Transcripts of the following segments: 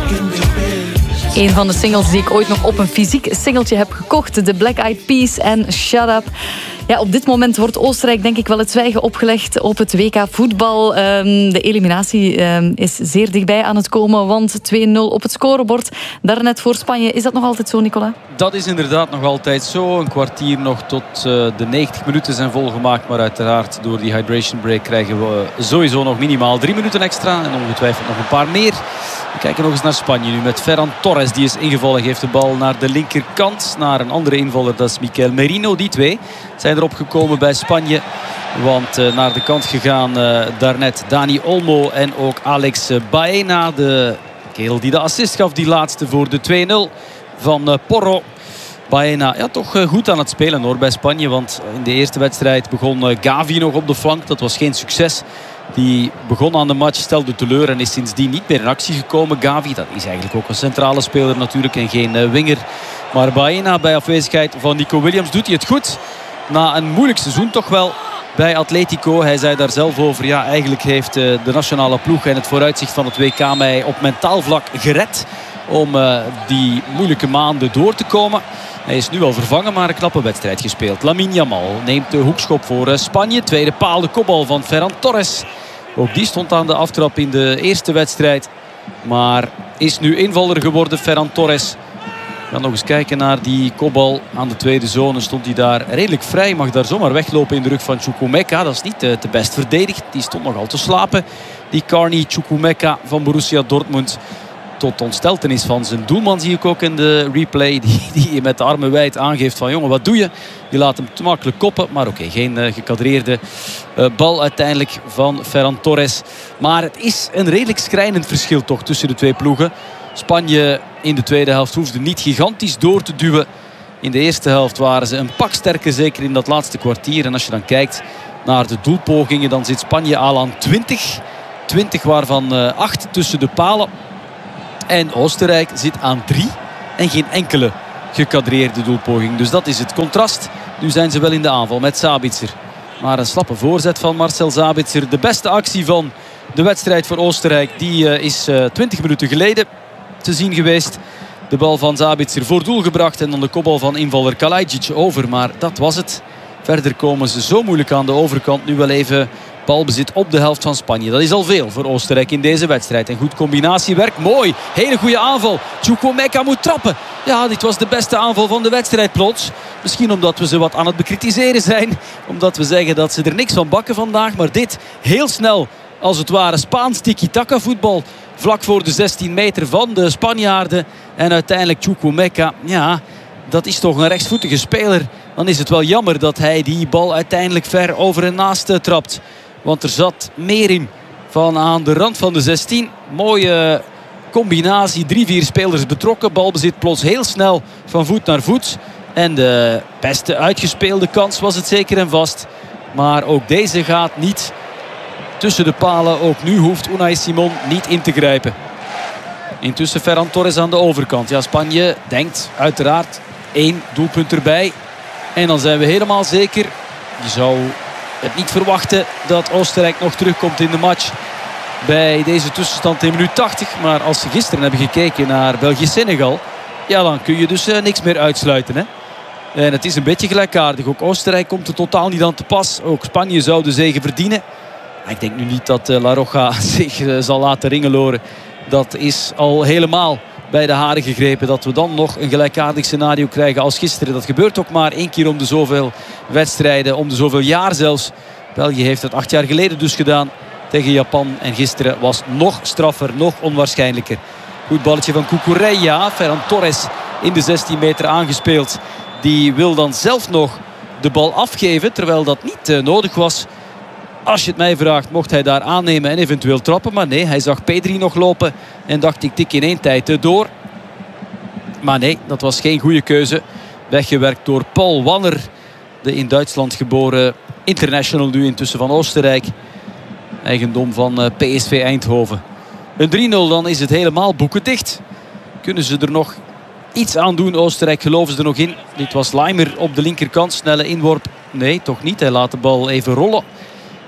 Een van de singles die ik ooit nog op een fysiek singeltje heb gekocht. De Black Eyed Peas en Shut Up. Ja, op dit moment wordt Oostenrijk denk ik wel het zwijgen opgelegd op het WK voetbal. De eliminatie is zeer dichtbij aan het komen, want 2-0 op het scorebord. Daarnet voor Spanje. Is dat nog altijd zo, Nicola? Dat is inderdaad nog altijd zo. Een kwartier nog tot de 90 minuten zijn volgemaakt. Maar uiteraard door die hydration break krijgen we sowieso nog minimaal 3 minuten extra. En ongetwijfeld nog een paar meer. We kijken nog eens naar Spanje nu met Ferran Torres. Die is ingevallen, geeft de bal naar de linkerkant. Naar een andere invaller, dat is Mikel Merino. Die twee zijn erop gekomen bij Spanje. Want naar de kant gegaan daarnet Dani Olmo en ook Alex Baena. De kerel die de assist gaf, die laatste voor de 2-0 van Porro. Baena, ja, toch goed aan het spelen hoor bij Spanje. Want in de eerste wedstrijd begon Gavi nog op de flank. Dat was geen succes. Die begon aan de match, stelde teleur en is sindsdien niet meer in actie gekomen. Gavi, dat is eigenlijk ook een centrale speler natuurlijk en geen winger. Maar Baena bij afwezigheid van Nico Williams doet hij het goed. Na een moeilijk seizoen toch wel bij Atletico. Hij zei daar zelf over, ja, eigenlijk heeft de nationale ploeg en het vooruitzicht van het WK mij op mentaal vlak gered. Om die moeilijke maanden door te komen. Hij is nu al vervangen, maar een knappe wedstrijd gespeeld. Lamine Yamal neemt de hoekschop voor Spanje. Tweede paal, de kopbal van Ferran Torres. Ook die stond aan de aftrap in de eerste wedstrijd. Maar is nu invaller geworden, Ferran Torres. We gaan nog eens kijken naar die kopbal aan de tweede zone. Stond hij daar redelijk vrij. Mag daar zomaar weglopen in de rug van Chukwuemeka. Dat is niet te best verdedigd. Die stond nogal te slapen. Die Carney Chukwuemeka van Borussia Dortmund. Tot ontsteltenis van zijn doelman zie ik ook in de replay. Die met de armen wijd aangeeft van jongen, wat doe je? Je laat hem te makkelijk koppen. Maar oké, geen gekadreerde bal uiteindelijk van Ferran Torres. Maar het is een redelijk schrijnend verschil toch tussen de twee ploegen. Spanje in de tweede helft hoefde niet gigantisch door te duwen. In de eerste helft waren ze een pak sterker, zeker in dat laatste kwartier. En als je dan kijkt naar de doelpogingen, dan zit Spanje al aan 20. 20 waarvan 8 tussen de palen. En Oostenrijk zit aan 3 en geen enkele gekadreerde doelpoging. Dus dat is het contrast. Nu zijn ze wel in de aanval met Sabitzer. Maar een slappe voorzet van Marcel Sabitzer. De beste actie van de wedstrijd voor Oostenrijk. Die is 20 minuten geleden te zien geweest. De bal van Sabitzer voor doel gebracht. En dan de kopbal van invaller Kalajdzic over. Maar dat was het. Verder komen ze zo moeilijk aan de overkant. Nu wel even balbezit op de helft van Spanje. Dat is al veel voor Oostenrijk in deze wedstrijd. En goed combinatiewerk. Mooi. Hele goede aanval. Chukwuemeka moet trappen. Ja, dit was de beste aanval van de wedstrijd plots. Misschien omdat we ze wat aan het bekritiseren zijn. Omdat we zeggen dat ze er niks van bakken vandaag. Maar dit heel snel, als het ware Spaans tiki-taka voetbal. Vlak voor de 16 meter van de Spanjaarden. En uiteindelijk Chukwuemeka. Ja, dat is toch een rechtsvoetige speler. Dan is het wel jammer dat hij die bal uiteindelijk ver over en naast trapt. Want er zat meer in van aan de rand van de 16. Mooie combinatie. 3-4 spelers betrokken. Balbezit plots heel snel van voet naar voet. En de beste uitgespeelde kans was het zeker en vast. Maar ook deze gaat niet tussen de palen. Ook nu hoeft Unai Simon niet in te grijpen. Intussen Ferran Torres aan de overkant. Ja, Spanje denkt uiteraard 1 doelpunt erbij. En dan zijn we helemaal zeker. Je zou het niet verwachten dat Oostenrijk nog terugkomt in de match bij deze tussenstand in minuut 80. Maar als ze gisteren hebben gekeken naar België-Senegal, ja, dan kun je dus niks meer uitsluiten, hè? En het is een beetje gelijkaardig. Ook Oostenrijk komt er totaal niet aan te pas. Ook Spanje zou de zege verdienen. Maar ik denk nu niet dat La Roja zich zal laten ringeloren. Dat is al helemaal bij de haren gegrepen. Dat we dan nog een gelijkaardig scenario krijgen als gisteren. Dat gebeurt ook maar 1 keer om de zoveel wedstrijden. Om de zoveel jaar zelfs. België heeft het 8 jaar geleden dus gedaan tegen Japan. En gisteren was nog straffer, nog onwaarschijnlijker. Goed balletje van Cucurella. Ferran Torres in de 16 meter aangespeeld. Die wil dan zelf nog de bal afgeven. Terwijl dat niet nodig was. Als je het mij vraagt, mocht hij daar aannemen en eventueel trappen. Maar nee, hij zag Pedri nog lopen. En dacht, ik tik in 1 tijd door. Maar nee, dat was geen goede keuze. Weggewerkt door Paul Wanner. De in Duitsland geboren international nu intussen van Oostenrijk. Eigendom van PSV Eindhoven. Een 3-0, dan is het helemaal boekendicht. Kunnen ze er nog iets aan doen? Oostenrijk, geloven ze er nog in? Dit was Leimer op de linkerkant. Snelle inworp. Nee, toch niet. Hij laat de bal even rollen.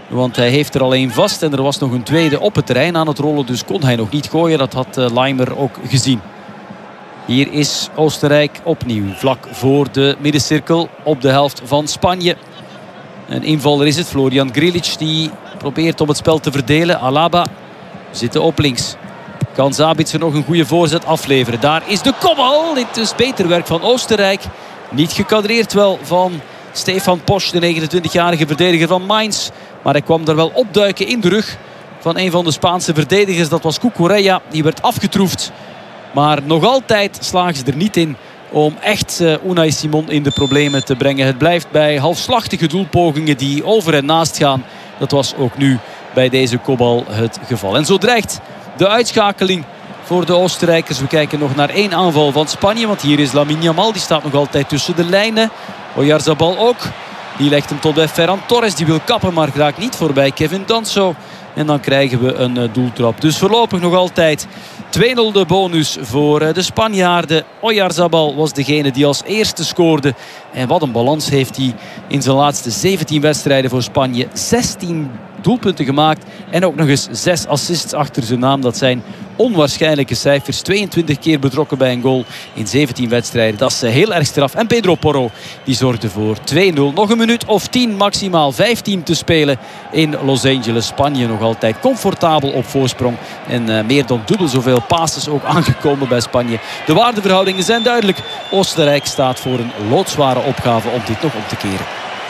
Want hij heeft er al één vast en er was nog een tweede op het terrein aan het rollen. Dus kon hij nog niet gooien. Dat had Laimer ook gezien. Hier is Oostenrijk opnieuw vlak voor de middencirkel op de helft van Spanje. Een invaller is het, Florian Grilic, die probeert om het spel te verdelen. Alaba zitten op links. Kan Sabitzer nog een goede voorzet afleveren. Daar is de kopbal. Dit is beter werk van Oostenrijk. Niet gekadreerd wel van Stefan Posch, de 29-jarige verdediger van Mainz. Maar hij kwam daar wel opduiken in de rug van een van de Spaanse verdedigers. Dat was Cucurella. Die werd afgetroefd. Maar nog altijd slagen ze er niet in om echt Unai Simon in de problemen te brengen. Het blijft bij halfslachtige doelpogingen die over en naast gaan. Dat was ook nu bij deze kopbal het geval. En zo dreigt de uitschakeling voor de Oostenrijkers. We kijken nog naar één aanval van Spanje. Want hier is Lamine Yamal. Die staat nog altijd tussen de lijnen. Oyarzabal ook. Die legt hem tot bij Ferran Torres. Die wil kappen, maar raakt niet voorbij Kevin Danso. En dan krijgen we een doeltrap. Dus voorlopig nog altijd 2-0 de bonus voor de Spanjaarden. Oyarzabal was degene die als eerste scoorde. En wat een balans heeft hij in zijn laatste 17 wedstrijden voor Spanje. 16 doelpunten gemaakt. En ook nog eens 6 assists achter zijn naam. Dat zijn onwaarschijnlijke cijfers. 22 keer betrokken bij een goal in 17 wedstrijden. Dat is heel erg straf. En Pedro Porro die zorgde voor 2-0. Nog een minuut of 10, maximaal 15 te spelen in Los Angeles. Spanje nog altijd comfortabel op voorsprong. En meer dan dubbel zoveel passes ook aangekomen bij Spanje. De waardeverhoudingen zijn duidelijk. Oostenrijk staat voor een loodzware opgave om dit nog om te keren.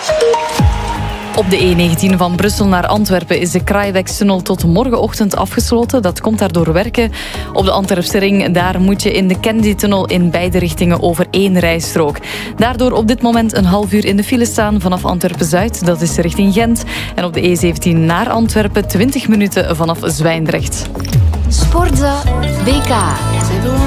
Op de E19 van Brussel naar Antwerpen is de Kruijwegstunnel tot morgenochtend afgesloten. Dat komt daardoor werken. Op de Antwerpse ring, daar moet je in de Kennedy-tunnel in beide richtingen over 1 rijstrook. Daardoor op dit moment een half uur in de file staan vanaf Antwerpen-Zuid. Dat is richting Gent. En op de E17 naar Antwerpen 20 minuten vanaf Zwijndrecht. Sportza WK.